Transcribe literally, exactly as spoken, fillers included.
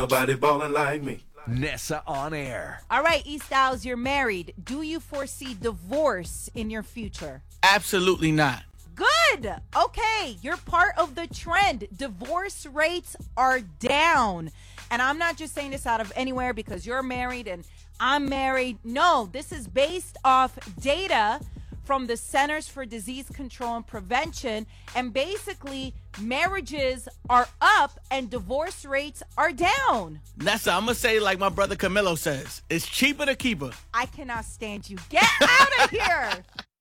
nobody ballin' like me. Nessa on air. All right, E Styles, you're married. Do you foresee divorce in your future? Absolutely not. Good. Okay, you're part of the trend. Divorce rates are down. And I'm not just saying this out of anywhere because you're married and I'm married. No, this is based off data from the Centers for Disease Control and Prevention. And basically, marriages are up and divorce rates are down. Nessa, I'm going to say like my brother Camilo says, it's cheaper to keep her. I cannot stand you. Get out of here.